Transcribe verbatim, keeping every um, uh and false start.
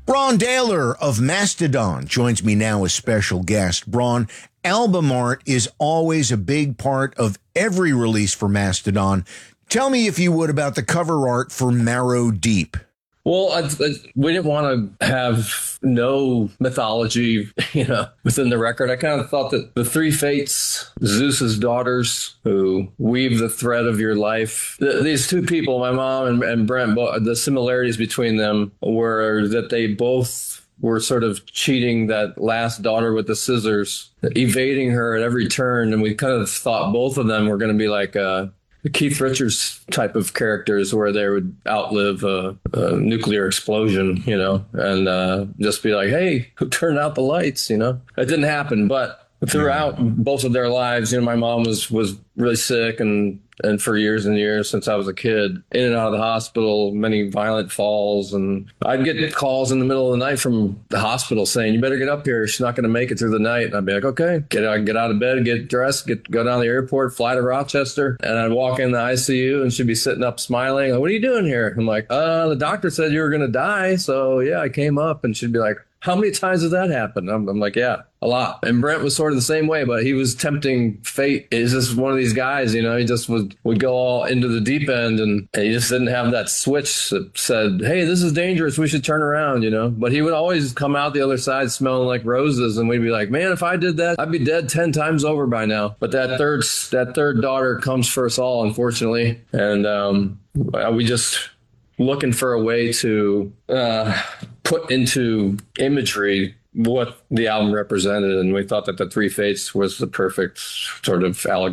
Braun Daler of Mastodon joins me now as special guest. Braun, album art is always a big part of every release for Mastodon. Tell me, if you would, about the cover art for Marrow Deep. Well, I, I, we didn't want to have no mythology, you know, within the record. I kind of thought that the three fates, Zeus's daughters, who weave the thread of your life, th- these two people, my mom and, and Brent, the similarities between them were that they both were sort of cheating that last daughter with the scissors, evading her at every turn. And we kind of thought both of them were going to be like uh the Keith Richards type of characters, where they would outlive a, a nuclear explosion, you know, and uh, just be like, hey, who turned out the lights? You know, it didn't happen. But throughout both of their lives, you know, my mom was was really sick, and and for years and years since I was a kid, in and out of the hospital, many violent falls. And I'd get calls in the middle of the night from the hospital saying, you better get up here. She's not going to make it through the night. And I'd be like, okay, get out, get out of bed, get dressed, get go down to the airport, fly to Rochester. And I'd walk in the I C U and she'd be sitting up smiling. Like, what are you doing here? I'm like, uh, the doctor said you were going to die. So yeah, I came up. And she'd be like, how many times has that happened? I'm, I'm like, yeah, a lot. And Brent was sort of the same way, but he was tempting fate. He's just one of these guys, you know, he just would, would go all into the deep end, and, and he just didn't have that switch that said, hey, this is dangerous, we should turn around, you know. But he would always come out the other side smelling like roses, and we'd be like, man, if I did that, I'd be dead ten times over by now. But that third, that third daughter comes for us all, unfortunately. And um, we just looking for a way to uh, put into imagery what the album represented, and we thought that the Three Fates was the perfect sort of allegorical